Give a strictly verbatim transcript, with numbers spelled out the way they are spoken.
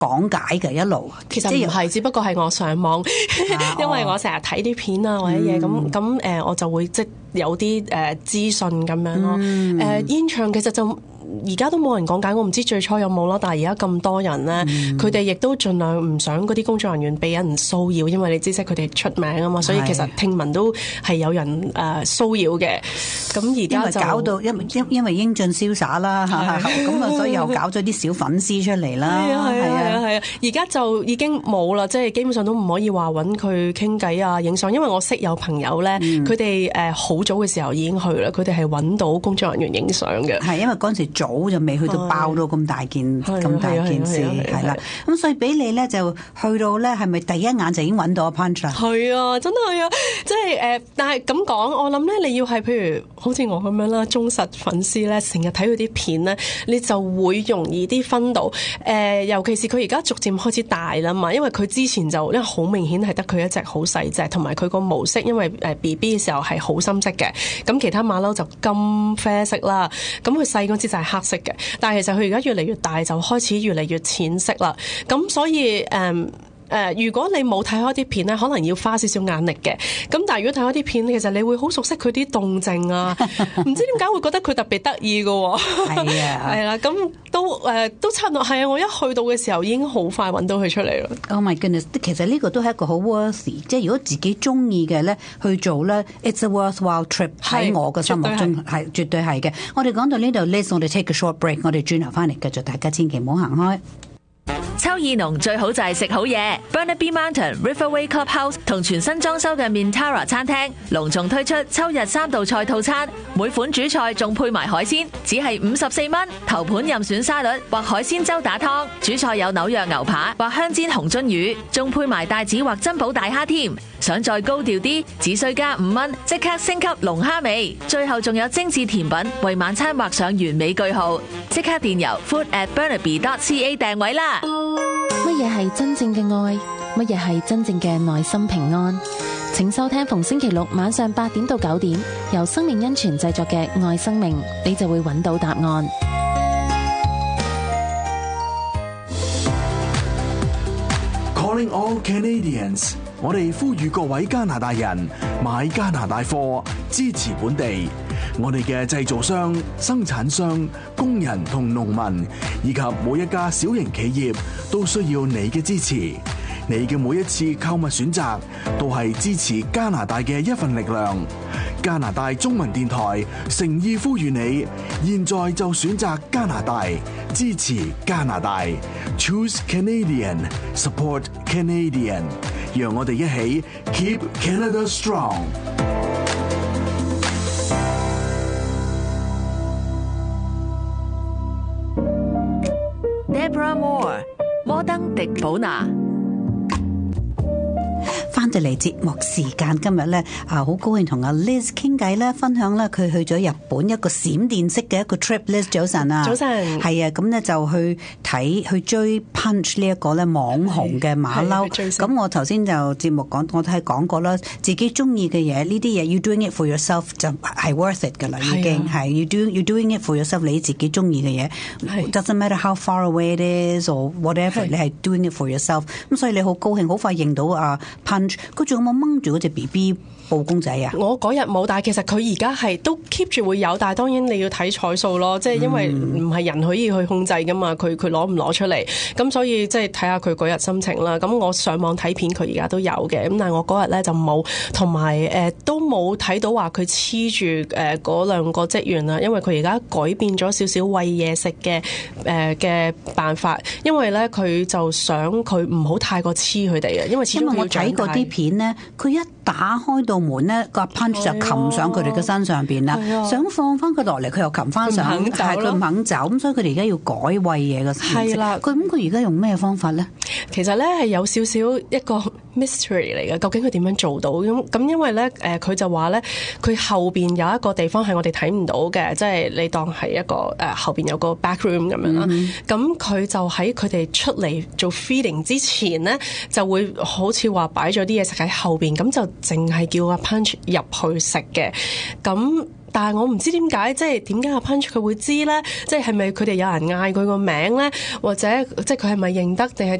講解嘅一路， 其實唔係，只不過係我上網，啊、因為我成日睇啲片啊或者嘢，咁咁誒我就會即有啲誒資訊咁樣咯。誒、嗯呃、現場其實就而家都冇人講解，我唔知最初有冇啦。但係而家咁多人咧，佢哋亦都盡量唔想嗰啲工作人員被人騷擾，因為你知識佢哋出名啊嘛，所以其實聽聞都係有人誒、呃、騷擾嘅。咁而家就搞到因因因為英俊瀟灑啦，咁啊所以又搞咗啲小粉絲出嚟啦。 係啊係啊係啊！而家就已經冇啦，即係基本上都唔可以話揾佢傾偈啊、影相，因為我識有朋友咧，佢哋誒好早嘅時候已經去啦，佢哋係揾到工作人員影相嘅。係因為嗰陣時早就未去到爆到咁大件咁大件事，係啦。咁所以俾你咧就去到咧，係咪第一眼就已經揾到 Punch 啦？ 係啊，真係啊，即係誒，但係咁講，我諗咧，你要係譬如好似我咁樣啦，忠實粉絲咧，成日睇佢啲片咧，你就會容易啲分到。誒、呃，尤其是佢而家逐漸開始大啦嘛，因為佢之前就因為好明顯係得佢一隻好細隻，同埋佢個毛色，因為誒 B B 嘅時候係好深色嘅，咁其他馬騮就金啡色啦，咁佢細嗰支就係黑色嘅，但係其實佢而家越嚟越大，就開始越嚟越淺色啦，咁所以誒。嗯誒、呃，如果你冇睇開啲片咧，可能要花少少眼力嘅。咁但係如果睇開啲片，其實你會好熟悉佢啲動靜啊，唔知點解會覺得佢特別得意㗎喎。係啊，係啦，咁都誒、呃、都差唔多。係啊，我一去到嘅時候已經好快揾到佢出嚟啦。 Oh my goodness！ 其實呢個都係一個好 worthy， 即係如果自己中意嘅咧去做咧 ，it's a worthwhile trip 喺我嘅心目中係絕對係嘅。我哋講到呢度 ，let's 我哋 take a short break， 我哋轉頭翻嚟繼續，大家千祈唔好行開。 秋意濃最好就係食好嘢 ，Burnaby Mountain Riverway Clubhouse 同全新裝修嘅 Mintara 餐廳隆重推出秋日三道菜套餐，每款主菜仲配埋海鮮，只係五十四蚊。頭盤任選沙律或海鮮粥打湯，主菜有紐約牛扒或香煎紅鱒魚，仲配埋帶子或珍寶大蝦添。想再高調啲，只需加五蚊，即刻升級龍蝦味。最後仲有精緻甜品，為晚餐畫上完美句號。即刻電郵 food at burnaby dot c a 訂位啦！ 乜嘢係真正嘅愛？乜嘢係真正嘅內心平安？請收聽逢星期六晚上八點到九點，由生命恩泉製作嘅《愛生命》，你就會揾到答案。 Calling all Canadians， 我哋呼籲各位加拿大人買加拿大貨，支持本地。我哋嘅製造商、生產商、工人同農民，以及每一家小型企業，都需要你嘅支持。你嘅每一次購物選擇，都係支持加拿大嘅一份力量。加拿大中文電台誠意呼籲你，現在就選擇加拿大，支持加拿大。Choose Canadian, support Canadian。讓我哋一起 Keep Canada Strong。 Deborah Moore， 摩登迪寶拿。 翻到嚟節目時間，今日咧啊，好高興同阿 Liz 傾偈咧，分享咧佢去咗日本一個閃電式嘅一個 trip。Liz 早晨啊， 早晨， 係啊，咁咧就去睇去追 Punch 呢一個咧網紅嘅馬騮。咁我頭先就節目講，我都係講過啦，自己中意嘅嘢呢啲嘢，you doing it for yourself 就係 worth it 噶啦，已經係 you do you doing it for yourself， 你自己中意嘅嘢 ，doesn't matter how far away it is or whatever， 你係 doing it for yourself。咁所以你好高興，好快認到啊 Punch。佢仲有冇掹住嗰隻 B B 布公仔啊？ 我嗰日冇，但係其實佢而家係都 keep 住會有，但係當然你要睇彩數咯，即係因為唔係人可以去控制噶嘛，佢佢攞唔攞出嚟，咁所以即係睇下佢嗰日心情啦。咁我上網睇片，佢而家都有嘅，咁但係我嗰日咧就冇，同埋誒都冇睇到話佢黐住誒嗰兩個職員啦，因為佢而家改變咗少少餵嘢食嘅誒嘅辦法，因為咧佢就想佢唔好太過黐佢哋啊，因為始終因為我睇過啲片咧，佢一打開到門咧，個 Punch 就擒上佢哋嘅身上邊啦，想放翻佢落嚟，佢又擒翻上，但係佢唔肯走，咁所以佢哋而家要改餵嘢嘅形式。佢咁佢而家用咩方法咧？ 其實咧係有少少一個 mystery 嚟嘅，究竟佢點樣做到？咁咁因為咧誒，佢就話咧，佢後邊有一個地方係我哋睇唔到嘅，即係你當係一個誒、呃、後邊有個 back room 咁樣啦。咁、mm-hmm. 佢就喺佢哋出嚟做 feeding 之前咧，就會好似話擺咗啲嘢食喺後邊，咁就淨係叫阿 Punch 入去食嘅。咁但係我唔知點解，即係點解阿 Punch 佢會知咧？即係係咪佢哋有人嗌佢個名咧，或者即係佢係咪認得定係